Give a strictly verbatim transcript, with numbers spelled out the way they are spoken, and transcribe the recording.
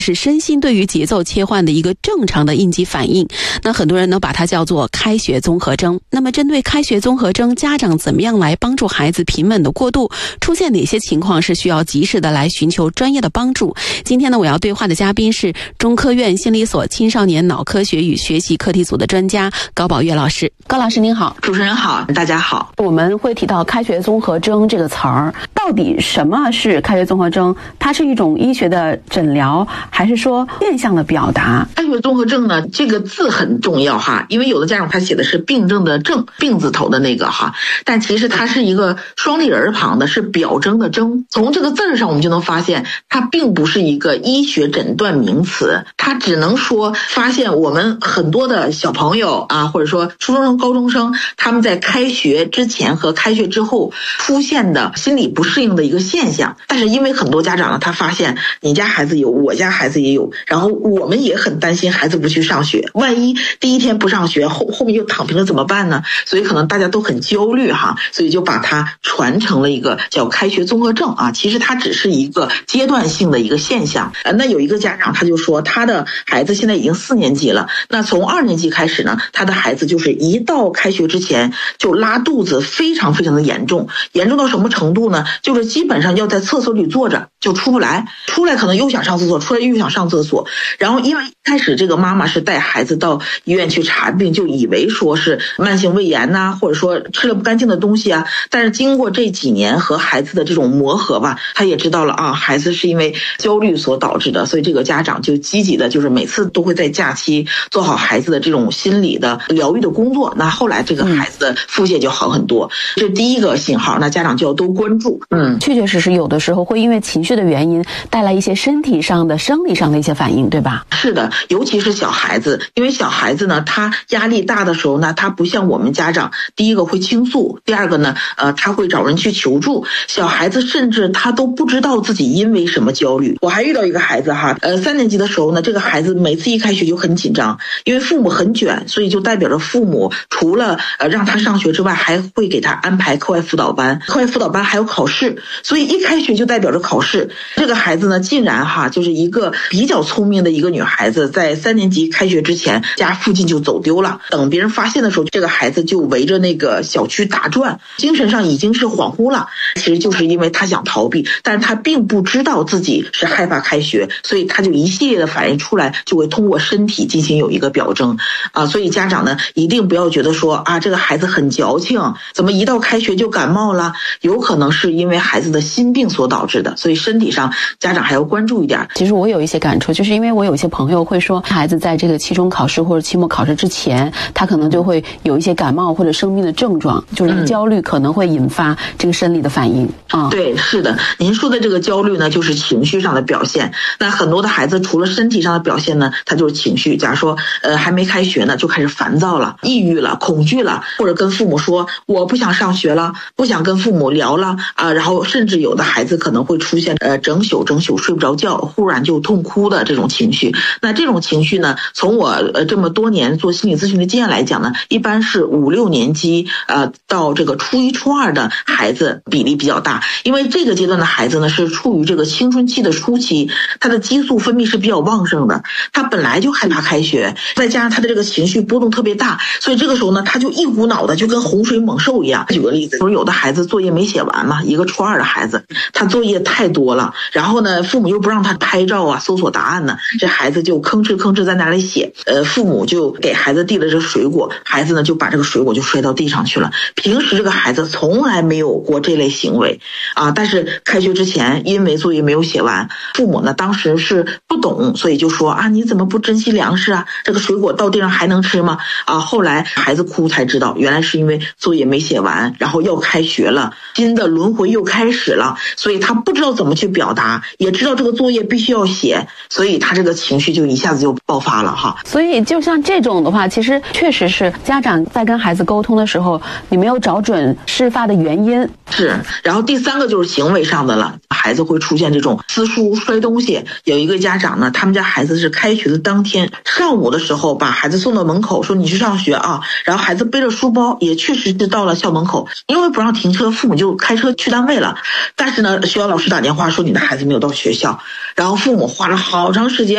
是身心对于节奏切换的一个正常的应激反应。那很多人呢把它叫做开学综合征。那么针对开学综合征，家长怎么样来帮助孩子平稳的过渡？出现哪些情况是需要及时的来寻求专业的帮助？今天呢，我要对话的嘉宾是中科院心理所青少年脑科学与学习课题组的专家高宝月老师。高老师您好。 主持人好，大家好。 我们会提到开学综合征这个词儿，到底什么是开学综合征？它是一种医学的诊疗，还是说现象的表达？ 开学综合症呢，这个字很重要哈，因为有的家长他写的是病症的症，病字头的那个哈，但其实它是一个双立人旁的，是表征的征。从这个字上我们就能发现，它并不是一个医学诊断名词，它只能说发现我们很多的小朋友啊，或者说初中生、高中生，他们在开学之前和开学之后出现的心理不适应的一个现象。但是因为很多家长呢，他发现你家孩子有，我家孩子也有，然后我们也很担心孩子不去上学，万一第一天不上学，后后面又躺平了怎么办呢？所以可能大家都很焦虑哈，所以就把它传成了一个叫开学综合症啊。其实它只是一个阶段性的一个现象。呃，那有一个家长他就说，他的孩子现在已经四年级了，那从二年级开始呢，他的孩子就是一到开学之前就拉肚子，非常非常的严重，严重到什么程度呢？就是基本上要在厕所里坐着就出不来，出来可能又想上厕所，出来又想上厕所。然后因为一开始这个妈妈是带孩子到医院去查病，就以为说是慢性胃炎呐、啊，或者说吃了不干净的东西啊。但是经过这几年和孩子的这种磨合吧，他也知道了啊，孩子是因为焦虑所导致的，所以这个家长就积极的，就是每次都会在假期做好孩子的这种心理的疗愈的工作。那后来这个孩子的腹泻就好很多，这是第一个信号，那家长就要多关注。 嗯，确确实实有的时候会因为情绪的原因带来一些身体上的、生理上的一些反应，对吧？ 是的，尤其是小孩子，因为小孩子呢，他压力大的时候呢，他不像我们家长，第一个会倾诉，第二个呢，呃，他会找人去求助。小孩子甚至他都不知道自己因为什么焦虑。我还遇到一个孩子哈，呃，三年级的时候呢，这个孩子每次一开学就很紧张，因为父母很卷，所以就代表着父母除了呃让他上学之外，还会给他安排课外辅导班，课外辅导班还有考试，所以一开学就代表着考试。这个孩子呢，竟然哈，就是一个比较聪明的一个女孩子，在三年级开学之前，家附近就走丢了。等别人发现的时候，这个孩子就围着那个小区打转，精神上已经是恍惚了。其实就是因为他想逃避，但是他并不知道自己是害怕开学，所以他就一系列的反应出来，就会通过身体进行有一个表征啊。所以家长呢，一定不要觉得说啊，这个孩子很矫情，怎么一到开学就感冒了？有可能是因为孩子的心病所导致的，所以身体上家长还要关注一点。 其实我有一些感触，就是因为我有一些朋友会说，孩子在这个期中考试或者期末考试之前，他可能就会有一些感冒或者生病的症状，就是焦虑可能会引发这个生理的反应啊、嗯。 对，是的，您说的这个焦虑呢，就是情绪上的表现。那很多的孩子除了身体上的表现呢，他就是情绪。假如说呃还没开学呢，就开始烦躁了、抑郁了、恐惧了，或者跟父母说我不想上学了，不想跟父母聊了啊。然后甚至有的孩子可能会出现呃整宿整宿睡不着觉，忽然就痛哭的这种情绪。那这种情绪呢，从我呃这么多年做心理咨询的经验来讲呢，一般是五六年级呃到这个初一初二的孩子比例比较大。因为这个阶段的孩子呢，是处于这个青春期的初期，他的激素分泌是比较旺盛的，他本来就害怕开学，再加上他的这个情绪波动特别大，所以这个时候呢，他就一股脑的就跟洪水猛兽一样。举个例子，有的孩子作业没写完嘛，一个初二的孩子，他作业太多了，然后呢，父母又不让他拍照啊、搜索答案呢，这孩子就吭哧吭哧在那里写，呃，父母就给孩子递了这个水果，孩子呢就把这个水果就摔到地上去了。平时这个孩子从来没有过这类行为啊，但是开学之前因为作业没有写完，父母呢当时是不懂，所以就说啊，你怎么不珍惜粮食啊？这个水果到地上还能吃吗？啊，后来孩子哭才知道，原来是因为作业没写完，然后要开学了，新的轮回又开始了，所以他不知道怎么去表达，也知道这个作业必须要写，所以他这个情绪就一下子就爆发了哈。 所以就像这种的话，其实确实是家长在跟孩子沟通的时候，你没有找准事发的原因。 是，然后第三个就是行为上的了，孩子会出现这种撕书摔东西。有一个家长呢，他们家孩子是开学的当天上午的时候把孩子送到门口，说你去上学啊，然后孩子背着书包也确实是到了校门口，因为不让停车，父母就开车去单位了。但是呢，学校老师打电话说你的孩子没有到学校，然后父母花了好长时间